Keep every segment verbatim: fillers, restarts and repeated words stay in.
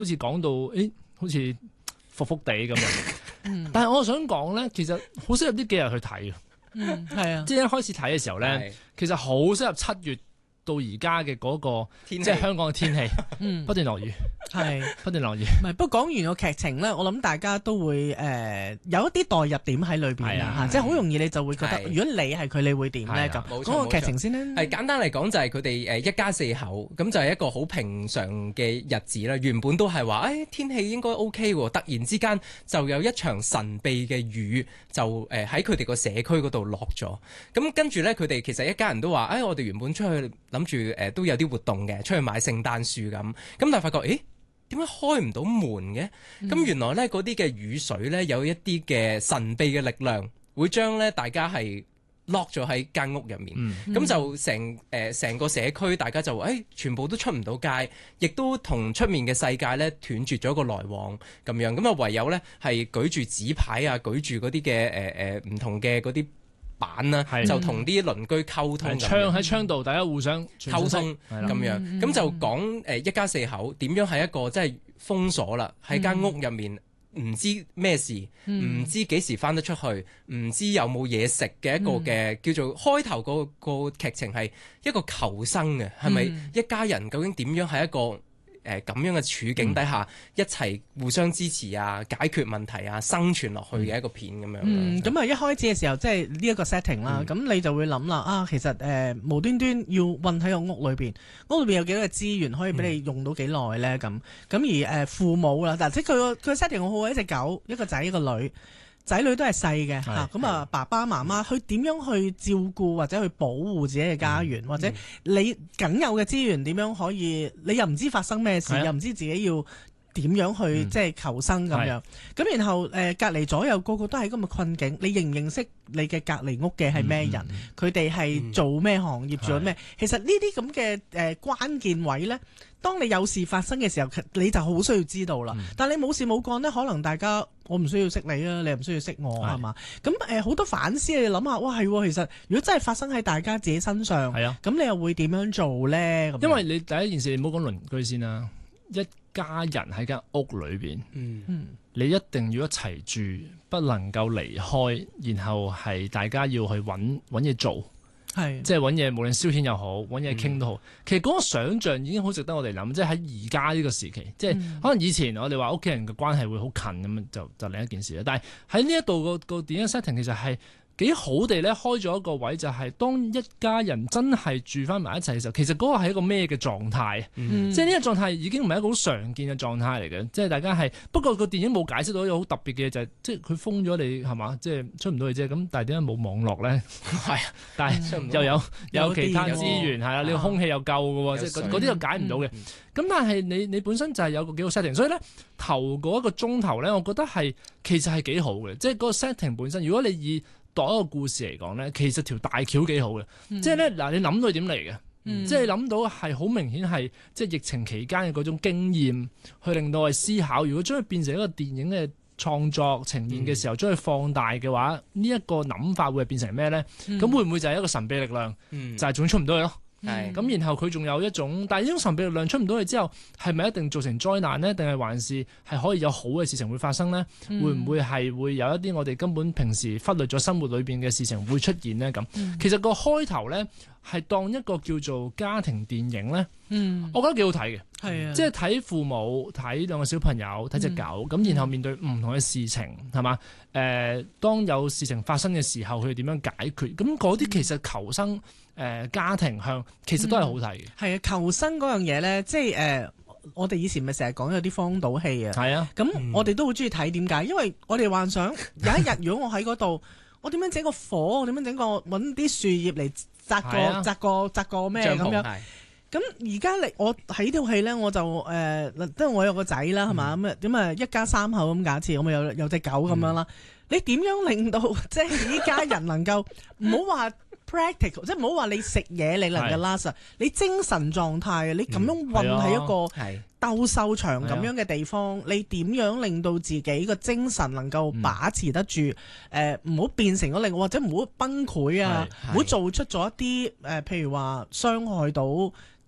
好似講到誒，好似伏伏地咁樣。嗯、但係我想講咧，其實好適合呢幾日去睇嘅。 嗯，係啊， 即係一開始睇嘅時候咧，其實好適合七月到而家嘅嗰個即係香港嘅天氣，嗯，不斷落雨，係不斷落雨。唔係，不過講完個劇情咧，我諗大家都會誒、呃、有一啲代入點喺裏邊啦嚇，即係好容易你就會覺得，如果你係佢，你會點咧咁？講個劇情先咧。 係簡單嚟講就係佢哋誒一家四口，咁就係一個好平常嘅日子啦。原本都係話誒天氣應該 OK 喎，突然之間就有一場神秘嘅雨就誒喺佢哋個社區嗰度落咗。咁跟住咧，佢哋其實一家人都話誒、哎，我哋原本出去諗住誒都有啲活動嘅，出去買聖誕樹咁。咁但係發覺誒點解開唔到門嘅？咁、嗯、原來咧嗰啲嘅雨水咧有一啲嘅神秘嘅力量，會將咧大家係 lock 咗喺間屋入面。咁、嗯、就成誒成個社區，大家就誒、哎、全部都出唔到街，亦都同出面嘅世界咧斷絕咗個來往咁樣。咁啊唯有咧係舉住紙牌啊，舉住嗰啲嘅誒誒唔同嘅嗰啲板啦，就同啲鄰居溝通， 窗喺窗度，大家互相溝通咁樣，咁、嗯、就講誒一家四口點樣喺一個即係封鎖啦，喺間屋入面唔知咩事，唔、嗯、知幾時翻得出去，唔知有冇嘢食嘅一個嘅、嗯、叫做開頭嗰個劇情係一個求生嘅，係咪、嗯、一家人究竟點樣喺一個誒咁樣嘅處境底下、嗯、一齊互相支持啊，解決問題啊，生存落去嘅一個片咁樣。 嗯，咁啊一開始嘅時候即係呢一個 setting 啦，咁、嗯、你就會諗啦啊，其實誒、呃、無端端要韞喺個屋裏邊，屋裏邊有幾多嘅資源可以俾你用到幾耐咧？咁咁、嗯、而誒、呃、父母啦，嗱即係佢個佢 setting 好好，一隻狗，一個仔一個女。仔女都係細嘅嚇，咁啊爸爸媽媽去點樣去照顧或者去保護自己嘅家園，嗯、或者你僅有嘅資源點樣可以，你又唔知發生咩事，又唔知自己要點樣去、嗯、即係求生咁樣。咁然後誒、呃、隔離左右個個都係咁嘅困境，你認唔認識你嘅隔離屋嘅係咩人？佢哋係做咩行業，做咩？其實呢啲咁嘅誒關鍵位咧，當你有事發生嘅時候，你就好需要知道啦。嗯、但你冇事冇幹呢，可能大家我唔需要識你啊，你又唔需要識我係嘛？咁誒好多反思，你諗下，哇係，其實如果真係發生喺大家自己身上，係啊，咁你又會點樣做咧？ 因為你第一件事，你唔好講鄰居先啦，一家人喺間屋裏邊，嗯，你一定要一齊住，不能夠離開，然後係大家要去揾揾嘢做。係，即係揾嘢，無論消遣又好，揾嘢傾都好。嗯、其實嗰個想像已經好值得我哋諗，即係喺而家呢個時期，即係、嗯、可能以前我哋話屋企人嘅關係會好近咁樣，就就另一件事啦。但係喺呢一度個個電影 setting 其實係幾好地咧，開咗一個位，就係當一家人真係住翻埋一齊嘅時候，其實嗰個係一個咩嘅狀態？嗯、即係呢個狀態已經唔係一個好常見嘅狀態嚟嘅，即係大家係不過個電影冇解釋到一個好特別嘅嘢，就係即係佢封咗你係嘛，即係出唔到去啫。咁但係點解冇網絡咧？係，但係又有有其他資源係啦，你個空氣又夠嘅喎，即係嗰啲又解唔到嘅。咁、嗯、但係你你本身就係有個幾好 setting，所以咧頭嗰一個鐘頭咧，我覺得係其實係幾好嘅，即係嗰個 setting 本身，如果你以當一個故事嚟講咧，其實條大橋幾好嘅，嗯、即係咧嗱，你諗到點嚟嘅？嗯、即係諗到係好明顯係即係疫情期間嘅嗰種經驗，去令到我哋思考。如果將佢變成一個電影嘅創作呈現嘅時候，將佢、嗯、放大嘅話，呢、這、一個諗法會係變成咩咧？咁、嗯、會唔會就係一個神秘力量？嗯、就係總出唔到去咯。係咁，然後佢仲有一種，但係呢種神秘力量出唔到去之後，係咪一定造成災難呢？定係還是係可以有好嘅事情會發生呢？嗯、會唔會係會有一啲我哋根本平時忽略咗生活裏邊嘅事情會出現呢？咁、嗯、其實個開頭呢，係當一個叫做家庭電影呢，嗯、我覺得幾好睇嘅。係啊，即係睇父母睇兩個小朋友睇隻狗，咁、嗯、然後面對唔同嘅事情係嘛？誒、呃，當有事情發生嘅時候，佢哋點樣解決？咁嗰啲其實求生誒、呃、家庭向其實都係好睇嘅。係啊、嗯，求生嗰樣嘢咧，即係誒、呃，我哋以前咪成日講有啲荒島戲啊。係啊，咁我哋都好中意睇，點解？因為我哋幻想有一日如果我喺嗰度，我點樣整個火？我點樣整個揾啲樹葉嚟紮個紮、啊、個紮個咩咁樣？咁而家你我喺呢套戲咧，我就誒，即、呃、係我有個仔啦，係嘛咁啊，咁啊一家三口咁假設，我咪有有隻狗咁樣啦。嗯、你點樣令到即係呢家人能夠唔好話 practical，即係唔好話你食嘢你能夠 last，是你精神狀態啊，你咁樣韞喺一個鬥獸場咁樣嘅地方，啊、你點樣令到自己個精神能夠把持得住？誒、嗯，唔好、呃、變成咗另，或者唔好崩潰啊，唔好做出咗一啲誒、呃，譬如話傷害到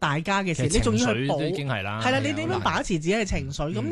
大家嘅事， 其實你仲要去保， 情緒都已經係啦， 係啦， 係啊你點樣把持自己嘅情緒？咁呢